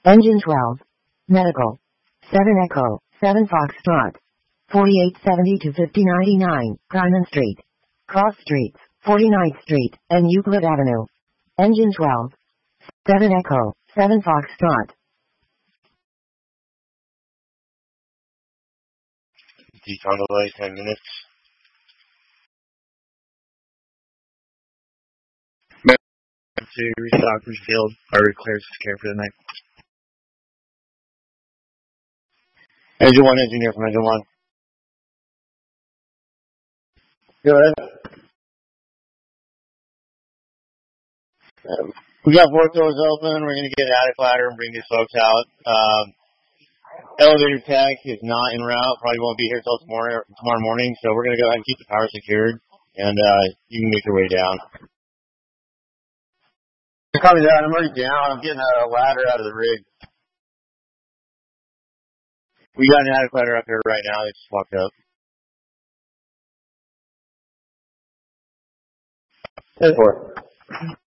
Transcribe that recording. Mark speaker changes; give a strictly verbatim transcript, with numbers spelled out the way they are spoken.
Speaker 1: Engine twelve. Medical. seven Echo, seven Foxtrot. forty-eight seventy to fifty ninety-nine, Carmen Street. Cross Streets, forty-ninth Street, and Euclid Avenue. Engine twelve. seven Echo, seven Foxtrot.
Speaker 2: Decon delay, ten minutes. To restock Field, already clears care for the night. Engine one, engineer from engine one. Go ahead. Um, we got four doors open. We're going to get an attic ladder and bring these folks out. Um, elevator tech is not en route. Probably won't be here till tomorrow, tomorrow morning. So we're going to go ahead and keep the power secured, and uh, you can make your way down. Coming down. I'm already down. I'm getting a ladder out of the rig. We got an attic ladder up here right now. They just walked up. ten four.